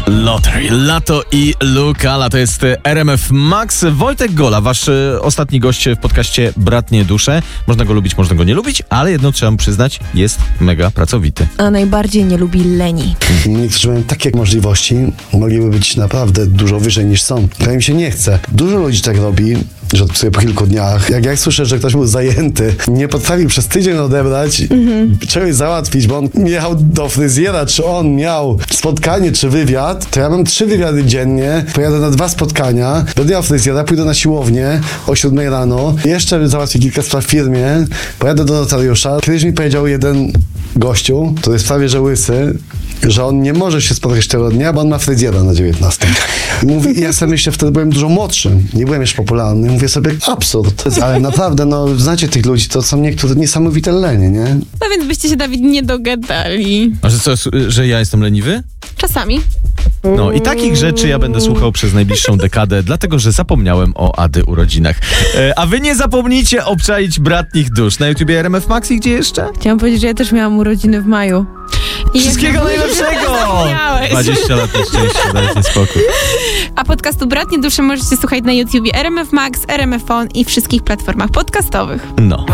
Lottery, Lato i Lukala, to jest RMF Max. Wojtek Gola, wasz ostatni gość w podcaście Bratnie Dusze. Można go lubić, można go nie lubić, ale jedno trzeba mu przyznać, jest mega pracowity. A najbardziej nie lubi leni. Niektórzy mają takie możliwości, mogliby być naprawdę dużo wyżej niż są. To im się nie chce. Dużo ludzi tak robi, że odpisuje po kilku dniach. Jak ja słyszę, że ktoś był zajęty, nie potrafił przez tydzień odebrać, czegoś załatwić, bo on jechał do fryzjera, czy on miał spotkanie, czy wywiad, to ja mam 3 wywiady dziennie, pojadę na 2 spotkania, będę miał fryzjera, pójdę na siłownię o 7 rano, jeszcze załatwię kilka spraw w firmie, pojadę do notariusza. Kiedyś mi powiedział jeden gościu, to jest prawie że łysy, że on nie może się spotkać tego dnia, bo on ma fryzjera na 19. I mówi, ja sobie myślę, wtedy byłem dużo młodszy, nie byłem jeszcze popularny. Mówię sobie, absurd. Ale naprawdę, znacie tych ludzi, to są niektóre niesamowite lenie, nie? No więc byście się, Dawid, nie dogadali. A że co, że ja jestem leniwy? Czasami. No i takich rzeczy ja będę słuchał przez najbliższą dekadę, dlatego że zapomniałem o Ady urodzinach. A wy nie zapomnijcie obczaić Bratnich Dusz na YouTubie RMF Max i gdzie jeszcze? Chciałam powiedzieć, że ja też miałam urodziny w maju. Wszystkiego najlepszego! Zapomniałeś. 20 lat na szczęście, dajcie spokój. A podcastu Bratnie Dusze możecie słuchać na YouTubie RMF Max, RMF On i wszystkich platformach podcastowych. No.